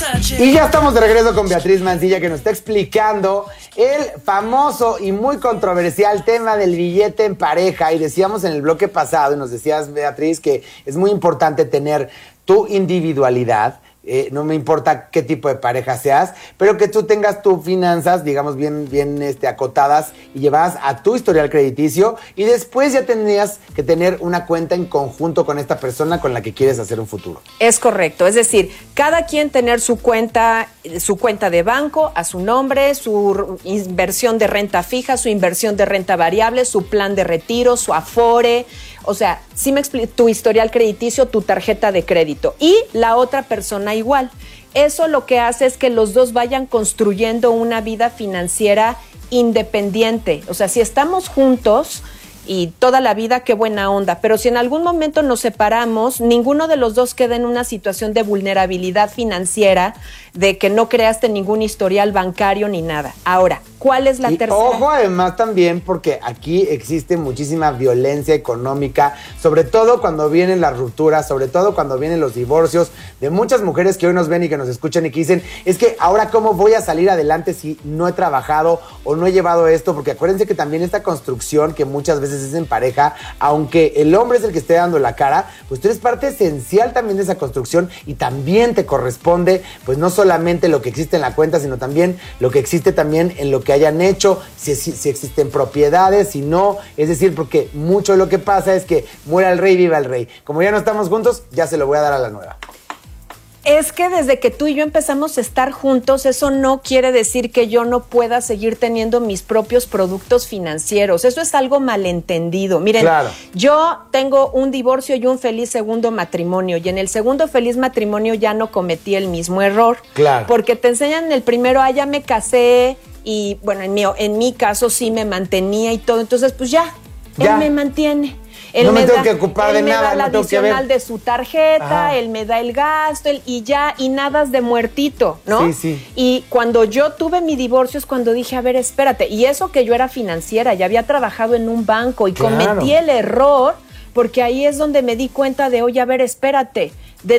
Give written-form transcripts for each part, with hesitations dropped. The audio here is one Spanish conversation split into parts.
Y ya estamos de regreso con Beatriz Mancilla, que nos está explicando el famoso y muy controversial tema del billete en pareja. Y decíamos en el bloque pasado, y nos decías, Beatriz, que es muy importante tener tu individualidad. No me importa qué tipo de pareja seas, pero que tú tengas tus finanzas, digamos, bien acotadas y llevadas a tu historial crediticio, y después ya tendrías que tener una cuenta en conjunto con esta persona con la que quieres hacer un futuro. Es correcto, es decir, cada quien tener su cuenta de banco a su nombre, su inversión de renta fija, su inversión de renta variable, su plan de retiro, su Afore. O sea, sí me explico, tu historial crediticio, tu tarjeta de crédito y la otra persona igual. Eso lo que hace es que los dos vayan construyendo una vida financiera independiente. O sea, si estamos juntos y toda la vida, qué buena onda. Pero si en algún momento nos separamos, ninguno de los dos queda en una situación de vulnerabilidad financiera, de que no creaste ningún historial bancario ni nada. Ahora, ¿cuál es la tercera? Ojo, además también, porque aquí existe muchísima violencia económica, sobre todo cuando vienen las rupturas, sobre todo cuando vienen los divorcios, de muchas mujeres que hoy nos ven y que nos escuchan y que dicen, es que ahora cómo voy a salir adelante si no he trabajado o no he llevado esto, porque acuérdense que también esta construcción que muchas veces es en pareja, aunque el hombre es el que esté dando la cara, pues tú eres parte esencial también de esa construcción y también te corresponde, pues no solamente lo que existe en la cuenta, sino también lo que existe también en lo que hayan hecho, si existen propiedades, si no, es decir, porque mucho de lo que pasa es que muera el rey, viva el rey. Como ya no estamos juntos, ya se lo voy a dar a la nueva. Es que desde que tú y yo empezamos a estar juntos, eso no quiere decir que yo no pueda seguir teniendo mis propios productos financieros. Eso es algo malentendido. Miren, claro, yo tengo un divorcio y un feliz segundo matrimonio, y en el segundo feliz matrimonio ya no cometí el mismo error. Claro. Porque te enseñan en el primero, ya me casé, y bueno, en mi caso sí me mantenía y todo. Entonces, pues ya. Él me mantiene. No me tengo que ocupar de nada, él me da la adicional de su tarjeta, él me da el gasto, y nadas de muertito, ¿no? Sí, sí. Y cuando yo tuve mi divorcio es cuando dije, a ver, espérate, y eso que yo era financiera, ya había trabajado en un banco y cometí el error, porque ahí es donde me di cuenta de, oye, a ver, espérate,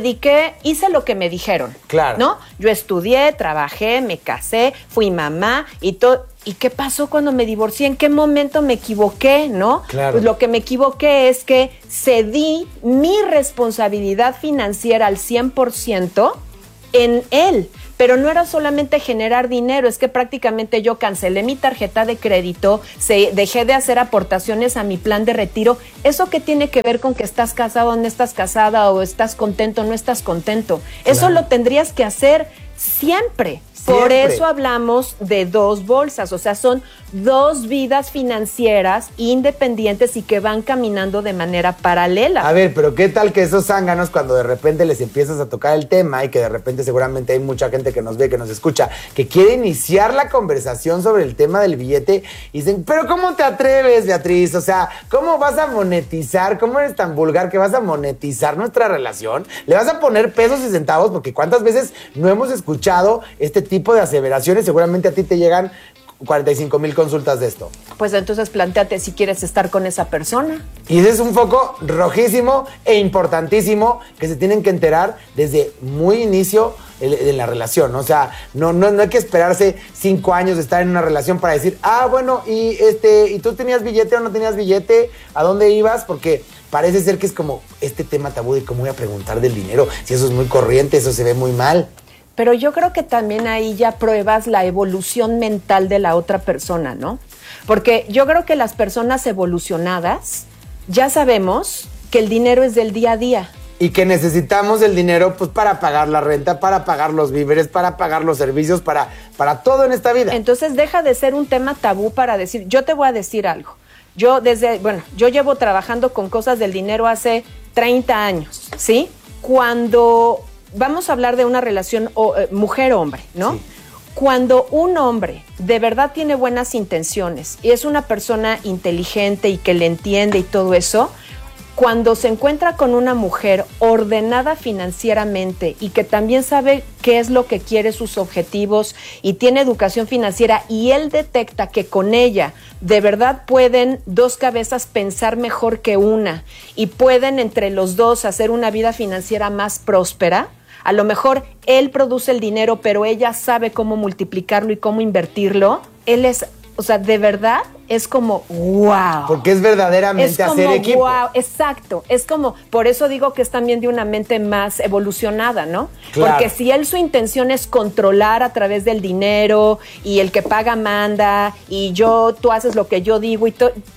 hice lo que me dijeron, claro, ¿no? Yo estudié, trabajé, me casé, fui mamá y todo. ¿Y qué pasó cuando me divorcié? ¿En qué momento me equivoqué, no? Claro. Pues lo que me equivoqué es que cedí mi responsabilidad financiera al 100% en él. Pero no era solamente generar dinero, es que prácticamente yo cancelé mi tarjeta de crédito, dejé de hacer aportaciones a mi plan de retiro. ¿Eso qué tiene que ver con que estás casado o no estás casada, o estás contento o no estás contento? Claro. Eso lo tendrías que hacer siempre. Por eso hablamos de dos bolsas, o sea, son dos vidas financieras independientes y que van caminando de manera paralela. A ver, pero ¿qué tal que esos zánganos, cuando de repente les empiezas a tocar el tema y que de repente seguramente hay mucha gente que nos ve, que nos escucha, que quiere iniciar la conversación sobre el tema del billete y dicen, pero ¿cómo te atreves, Beatriz? O sea, ¿cómo vas a monetizar? ¿Cómo eres tan vulgar que vas a monetizar nuestra relación? ¿Le vas a poner pesos y centavos? Porque ¿cuántas veces no hemos escuchado este tipo de aseveraciones? Seguramente a ti te llegan 45,000 consultas de esto. Pues entonces plantéate si quieres estar con esa persona. Y ese es un foco rojísimo e importantísimo que se tienen que enterar desde muy inicio de la relación. O sea, no hay que esperarse 5 años de estar en una relación para decir, bueno, ¿y tú tenías billete o no tenías billete? ¿A dónde ibas? Porque parece ser que es como este tema tabú de cómo voy a preguntar del dinero. Si eso es muy corriente, eso se ve muy mal. Pero yo creo que también ahí ya pruebas la evolución mental de la otra persona, ¿no? Porque yo creo que las personas evolucionadas ya sabemos que el dinero es del día a día. Y que necesitamos el dinero pues para pagar la renta, para pagar los víveres, para pagar los servicios, para todo en esta vida. Entonces deja de ser un tema tabú para decir, yo te voy a decir algo. Yo llevo trabajando con cosas del dinero hace 30 años, ¿sí? Cuando vamos a hablar de una relación mujer-hombre, ¿no? Sí. Cuando un hombre de verdad tiene buenas intenciones y es una persona inteligente y que le entiende y todo eso, cuando se encuentra con una mujer ordenada financieramente y que también sabe qué es lo que quiere, sus objetivos, y tiene educación financiera, y él detecta que con ella de verdad pueden dos cabezas pensar mejor que una y pueden entre los dos hacer una vida financiera más próspera, a lo mejor él produce el dinero, pero ella sabe cómo multiplicarlo y cómo invertirlo, él es, o sea, de verdad es como wow. Porque es verdaderamente hacer equipo. Wow, exacto. Es como, por eso digo que es también de una mente más evolucionada, ¿no? Claro. Porque si él su intención es controlar a través del dinero y el que paga manda y tú haces lo que yo digo y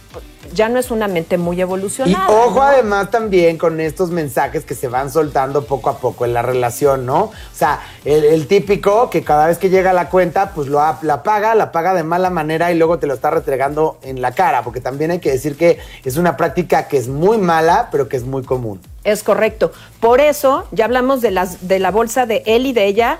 ya no es una mente muy evolucionada. Y ojo, ¿no? además también con estos mensajes que se van soltando poco a poco en la relación, ¿no? O sea, el típico que cada vez que llega a la cuenta, pues la paga de mala manera y luego te lo está retregando en la cara, porque también hay que decir que es una práctica que es muy mala, pero que es muy común. Es correcto. Por eso ya hablamos de la bolsa de él y de ella,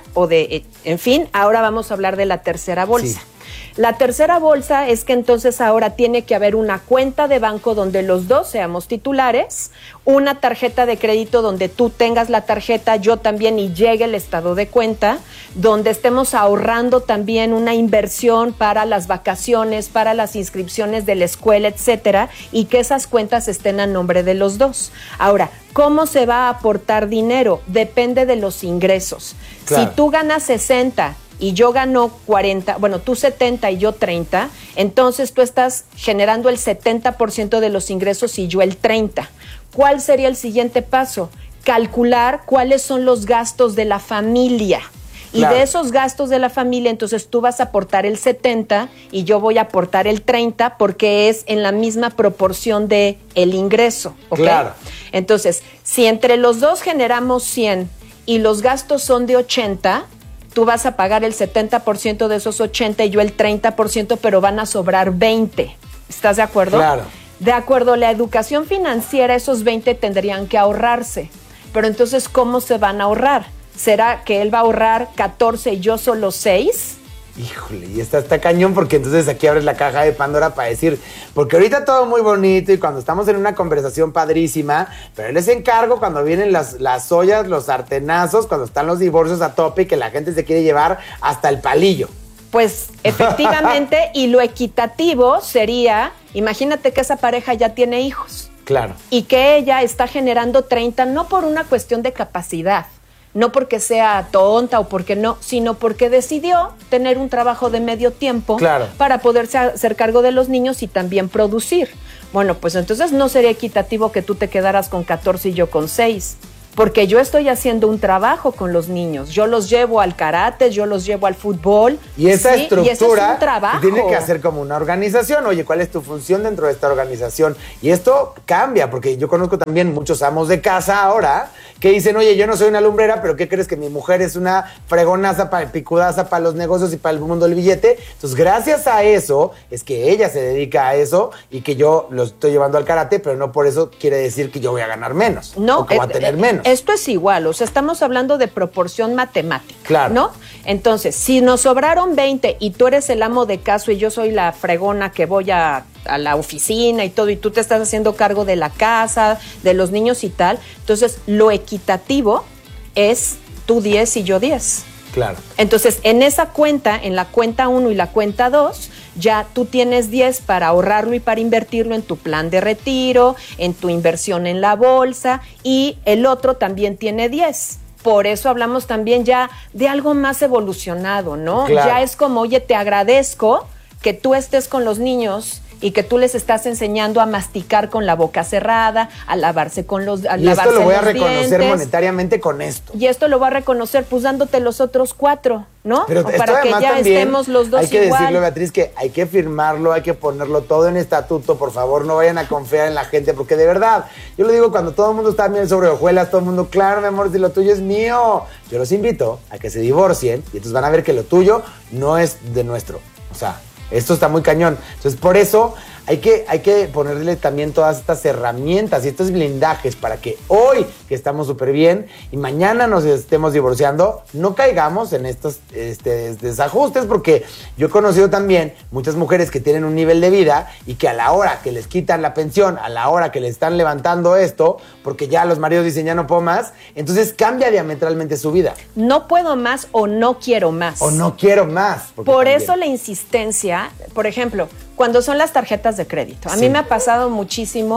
en fin, ahora vamos a hablar de la tercera bolsa. Sí. La tercera bolsa es que entonces ahora tiene que haber una cuenta de banco donde los dos seamos titulares, una tarjeta de crédito donde tú tengas la tarjeta, yo también, y llegue el estado de cuenta, donde estemos ahorrando también una inversión para las vacaciones, para las inscripciones de la escuela, etcétera, y que esas cuentas estén a nombre de los dos. Ahora, ¿cómo se va a aportar dinero? Depende de los ingresos. Claro. Si tú ganas 60 y yo gano 40, bueno, tú 70 y yo 30, entonces tú estás generando el 70% de los ingresos y yo el 30%. ¿Cuál sería el siguiente paso? Calcular cuáles son los gastos de la familia. Y claro, de esos gastos de la familia, entonces tú vas a aportar el 70 y yo voy a aportar el 30 porque es en la misma proporción de el ingreso, ¿ok? Claro. Entonces, si entre los dos generamos 100 y los gastos son de 80, tú vas a pagar el 70% de esos 80 y yo el 30%, pero van a sobrar 20. ¿Estás de acuerdo? Claro. De acuerdo a la educación financiera, esos 20 tendrían que ahorrarse. Pero entonces, ¿cómo se van a ahorrar? ¿Será que él va a ahorrar 14 y yo solo 6? Híjole, y está cañón, porque entonces aquí abres la caja de Pandora para decir, porque ahorita todo muy bonito y cuando estamos en una conversación padrísima, pero les encargo cuando vienen las ollas, los sartenazos, cuando están los divorcios a tope y que la gente se quiere llevar hasta el palillo. Pues efectivamente, y lo equitativo sería, imagínate que esa pareja ya tiene hijos. Claro. Y que ella está generando 30, no por una cuestión de capacidad, no porque sea tonta o porque no, sino porque decidió tener un trabajo de medio tiempo, claro, para poderse hacer cargo de los niños y también producir. Bueno, pues entonces no sería equitativo que tú te quedaras con 14 y yo con 6. Porque yo estoy haciendo un trabajo con los niños. Yo los llevo al karate, yo los llevo al fútbol. Y esa estructura, y ese es un trabajo, tiene que hacer como una organización. Oye, ¿cuál es tu función dentro de esta organización? Y esto cambia, porque yo conozco también muchos amos de casa ahora que dicen, oye, yo no soy una lumbrera, pero ¿qué crees? Que mi mujer es una fregonaza, picudaza para los negocios y para el mundo del billete. Entonces, gracias a eso, es que ella se dedica a eso y que yo lo estoy llevando al karate, pero no por eso quiere decir que yo voy a ganar menos. No, o que voy a tener menos. Esto es igual, o sea, estamos hablando de proporción matemática, claro, ¿no? Entonces, si nos sobraron 20 y tú eres el amo de casa y yo soy la fregona que voy a la oficina y todo, y tú te estás haciendo cargo de la casa, de los niños y tal, entonces lo equitativo es tú 10 y yo 10. Claro. Entonces, en esa cuenta, en la cuenta 1 y la cuenta 2, ya tú tienes 10 para ahorrarlo y para invertirlo en tu plan de retiro, en tu inversión en la bolsa, y el otro también tiene 10. Por eso hablamos también ya de algo más evolucionado, ¿no? Claro. Ya es como, oye, te agradezco que tú estés con los niños y que tú les estás enseñando a masticar con la boca cerrada, a lavarse con los dientes. Y esto lo voy a reconocer monetariamente con esto. Y esto lo voy a reconocer pues dándote los otros 4, ¿no? Pero para que ya estemos los dos hay que igual. decirlo, Beatriz, que hay que firmarlo, hay que ponerlo todo en estatuto. Por favor, no vayan a confiar en la gente, porque de verdad, yo lo digo cuando todo el mundo está bien sobre hojuelas, todo el mundo, claro, mi amor, si lo tuyo es mío. Yo los invito a que se divorcien y entonces van a ver que lo tuyo no es de nuestro. O sea, esto está muy cañón. Entonces, por eso hay que ponerle también todas estas herramientas y estos blindajes para que hoy, que estamos súper bien, y mañana nos estemos divorciando, no caigamos en estos desajustes, porque yo he conocido también muchas mujeres que tienen un nivel de vida y que a la hora que les quitan la pensión, a la hora que les están levantando esto, porque ya los maridos dicen ya no puedo más, entonces cambia diametralmente su vida. No puedo más o no quiero más. O no quiero más. Por eso la insistencia, por ejemplo, cuando son las tarjetas de crédito. A mí me ha pasado muchísimo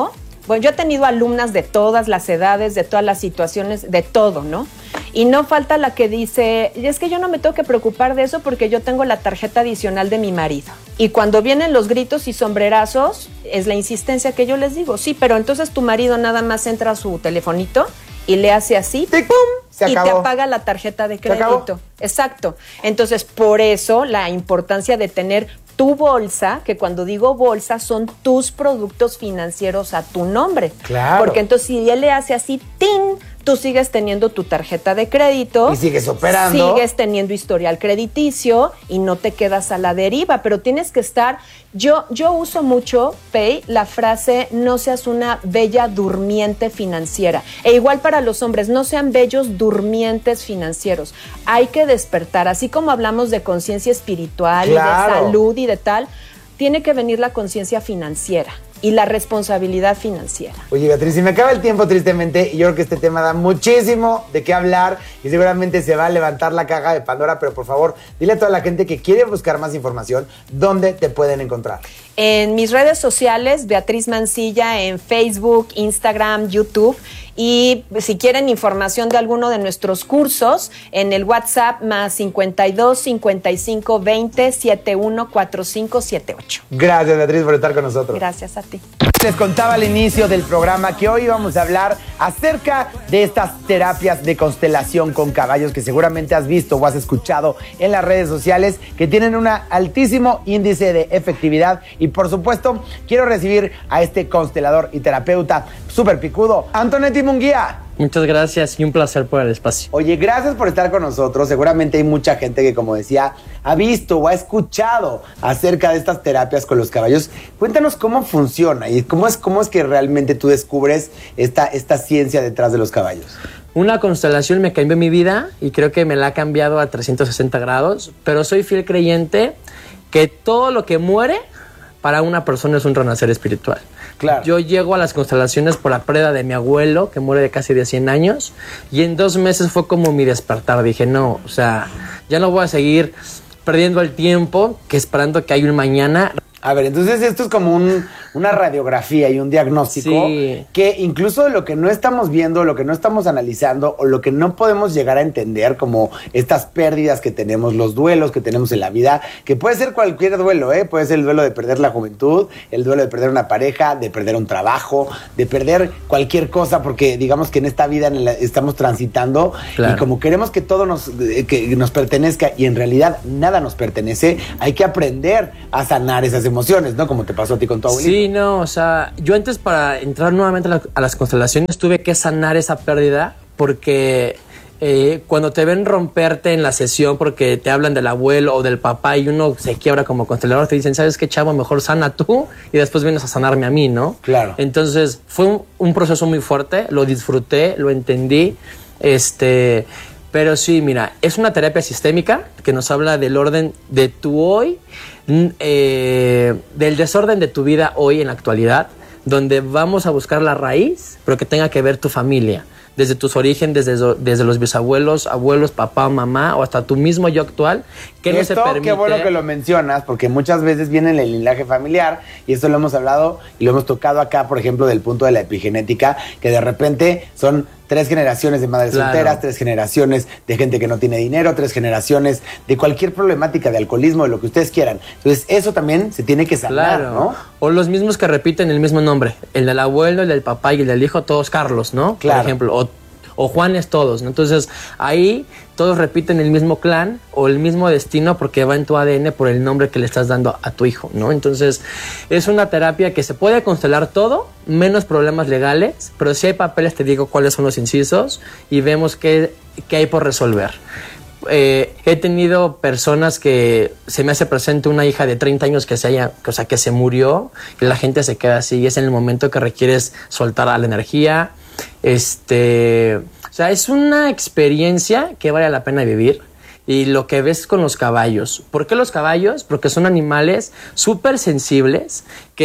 Bueno, yo he tenido alumnas de todas las edades, de todas las situaciones, de todo, ¿no? Y no falta la que dice, es que yo no me tengo que preocupar de eso porque yo tengo la tarjeta adicional de mi marido. Y cuando vienen los gritos y sombrerazos, es la insistencia que yo les digo, sí, pero entonces tu marido nada más entra a su telefonito y le hace así, ¡pum! Se y acabó. te apaga la tarjeta de crédito. Exacto. Entonces, por eso la importancia de tener tu bolsa, que cuando digo bolsa son tus productos financieros a tu nombre. Claro. Porque entonces si él le hace así, ¡tin!, tú sigues teniendo tu tarjeta de crédito. Y sigues operando. Sigues teniendo historial crediticio y no te quedas a la deriva, pero tienes que estar... Yo uso mucho, Pei, la frase no seas una bella durmiente financiera. E igual para los hombres, no sean bellos durmientes financieros. Hay que despertar, así como hablamos de conciencia espiritual, claro, y de salud y de tal, tiene que venir la conciencia financiera y la responsabilidad financiera. Oye, Beatriz, se me acaba el tiempo tristemente y yo creo que este tema da muchísimo de qué hablar y seguramente se va a levantar la caja de Pandora, pero por favor, dile a toda la gente que quiere buscar más información, ¿dónde te pueden encontrar? En mis redes sociales, Beatriz Mancilla, en Facebook, Instagram, YouTube. Y si quieren información de alguno de nuestros cursos, en el WhatsApp más 52 55 20 71 45 78. Gracias, Beatriz, por estar con nosotros. Gracias a ti. Les contaba al inicio del programa que hoy vamos a hablar acerca de estas terapias de constelación con caballos que seguramente has visto o has escuchado en las redes sociales, que tienen un altísimo índice de efectividad. Y por supuesto, quiero recibir a este constelador y terapeuta súper picudo, Antonetti Munguía. Muchas gracias y un placer por el espacio. Oye, gracias por estar con nosotros. Seguramente hay mucha gente que, como decía, ha visto o ha escuchado acerca de estas terapias con los caballos. Cuéntanos cómo funciona y cómo es que realmente tú descubres esta ciencia detrás de los caballos. Una constelación me cambió mi vida y creo que me la ha cambiado a 360 grados, pero soy fiel creyente que todo lo que muere para una persona es un renacer espiritual. Claro. Yo llego a las constelaciones por la pérdida de mi abuelo, que muere de casi de 100 años, y en 2 meses fue como mi despertar. Dije, no, o sea, ya no voy a seguir perdiendo el tiempo que esperando que haya un mañana. A ver, entonces esto es como una radiografía y un diagnóstico, sí, que incluso lo que no estamos viendo, lo que no estamos analizando o lo que no podemos llegar a entender, como estas pérdidas que tenemos, los duelos que tenemos en la vida, que puede ser cualquier duelo, puede ser el duelo de perder la juventud, el duelo de perder una pareja, de perder un trabajo, de perder cualquier cosa, porque digamos que en esta vida estamos transitando, claro, y como queremos que todo que nos pertenezca y en realidad nada nos pertenece, hay que aprender a sanar esas emociones, ¿no? Como te pasó a ti con tu abuelito. Sí, no, o sea, yo antes para entrar nuevamente a las constelaciones tuve que sanar esa pérdida porque cuando te ven romperte en la sesión porque te hablan del abuelo o del papá y uno se quiebra como constelador, te dicen, ¿sabes qué, chavo? Mejor sana tú y después vienes a sanarme a mí, ¿no? Claro. Entonces fue un proceso muy fuerte, lo disfruté, lo entendí, pero sí, mira, es una terapia sistémica que nos habla del orden de tu hoy, del desorden de tu vida hoy en la actualidad, donde vamos a buscar la raíz, pero que tenga que ver tu familia, desde tus orígenes, desde los bisabuelos, abuelos, papá, mamá, o hasta tu mismo yo actual, que no se permite. Qué bueno que lo mencionas, porque muchas veces viene en el linaje familiar, y esto lo hemos hablado y lo hemos tocado acá, por ejemplo, del punto de la epigenética, que de repente son 3 generaciones de madres solteras, 3 generaciones de gente que no tiene dinero, 3 generaciones de cualquier problemática de alcoholismo, de lo que ustedes quieran. Entonces, eso también se tiene que sanar, claro, ¿no? O los mismos que repiten el mismo nombre. El del abuelo, el del papá y el del hijo, todos Carlos, ¿no? Claro. Por ejemplo, o Juanes todos, ¿no? Entonces, ahí todos repiten el mismo clan o el mismo destino porque va en tu ADN por el nombre que le estás dando a tu hijo, ¿no? Entonces, es una terapia que se puede constelar todo, menos problemas legales, pero si hay papeles te digo cuáles son los incisos y vemos qué hay por resolver. He tenido personas que se me hace presente una hija de 30 años que se murió y la gente se queda así y es en el momento que requieres soltar a la energía. O sea, es una experiencia que vale la pena vivir. Y lo que ves con los caballos. ¿Por qué los caballos? Porque son animales súper sensibles que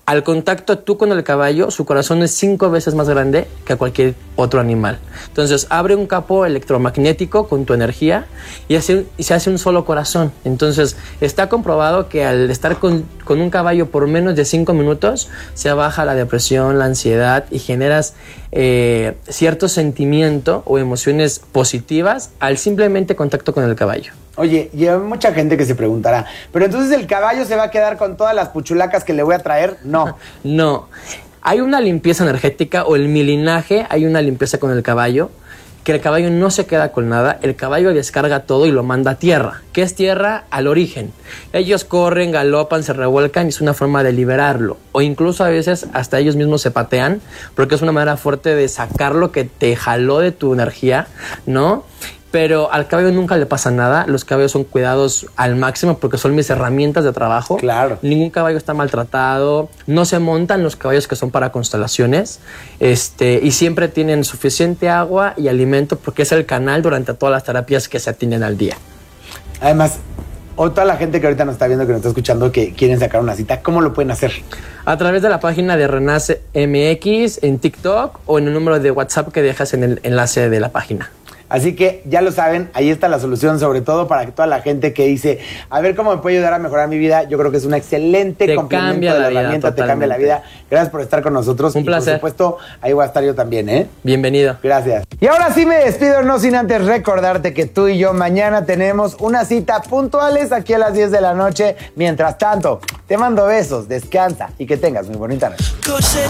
al contacto tú con el caballo, su corazón es 5 veces más grande que a cualquier otro animal. Entonces abre un campo electromagnético con tu energía y se hace un solo corazón. Entonces está comprobado que al estar con un caballo por menos de 5 minutos se baja la depresión, la ansiedad y generas cierto sentimiento o emociones positivas al simplemente contacto con el caballo. Oye, y hay mucha gente que se preguntará, ¿pero entonces el caballo se va a quedar con todas las puchulacas que le voy a traer? No. No. Hay una limpieza energética o el milinaje, hay una limpieza con el caballo, que el caballo no se queda con nada, el caballo descarga todo y lo manda a tierra. ¿Qué es tierra? Al origen. Ellos corren, galopan, se revuelcan y es una forma de liberarlo. O incluso a veces hasta ellos mismos se patean porque es una manera fuerte de sacar lo que te jaló de tu energía, ¿no? Pero al caballo nunca le pasa nada. Los caballos son cuidados al máximo porque son mis herramientas de trabajo. Claro. Ningún caballo está maltratado. No se montan los caballos que son para constelaciones. Y siempre tienen suficiente agua y alimento porque es el canal durante todas las terapias que se atienden al día. Además, toda la gente que ahorita nos está viendo, que nos está escuchando, que quieren sacar una cita, ¿cómo lo pueden hacer? A través de la página de Renace MX en TikTok o en el número de WhatsApp que dejas en el enlace de la página. Así que ya lo saben, ahí está la solución, sobre todo para que toda la gente que dice, a ver cómo me puede ayudar a mejorar mi vida. Yo creo que es un excelente complemento de la herramienta, te cambia la vida. Gracias por estar con nosotros. Un placer. Por supuesto, ahí voy a estar yo también, ¿eh? Bienvenido. Gracias. Y ahora sí me despido, no sin antes recordarte que tú y yo mañana tenemos una cita puntuales aquí a las 10 de la noche. Mientras tanto, te mando besos, descansa y que tengas muy bonita noche.